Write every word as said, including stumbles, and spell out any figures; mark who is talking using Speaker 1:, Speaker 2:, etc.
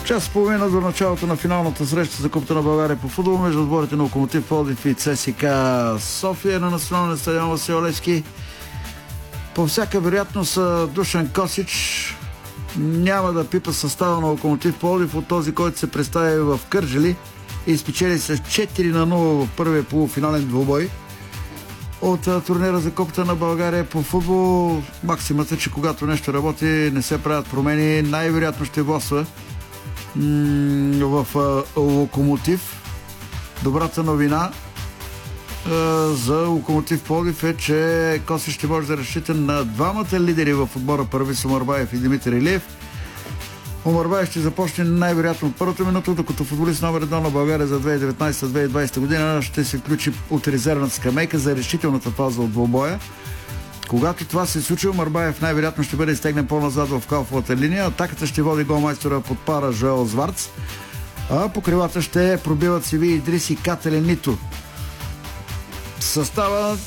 Speaker 1: Час и половина до началото на финалната среща за Купата на България по футбол между отборите на Локомотив Пловдив и ЦСКА София на националния стадион Васил Левски. По всяка вероятност Душан Косич няма да пипа състава на Локомотив Пловдив от този, който се представи в Кърджали и спечели с четири на нула в първия полуфинален двубой от турнира за Купата на България по футбол. Максимата е, че когато нещо работи, не се правят промени, най-вероятно ще власва в Локомотив. Добрата новина за Локомотив Пловдив е, че Коси ще може да разчита на двамата лидери в отбора Първис Омарбаев и Димитър Илиев. Омарбаев ще започне най-вероятно от първата минута, докато футболист номер едно на България за две хиляди и деветнадесета - две хиляди и двадесета година ще се включи от резервната скамейка за решителната фаза от двубоя. Когато това се случи, Омарбаев най-вероятно ще бъде изтегнен по-назад в калфовата линия. Атаката ще води голмайстора под пара Жоел Зварц, а по крилата ще пробиват Севи Идрис и Кателен Нито. Състава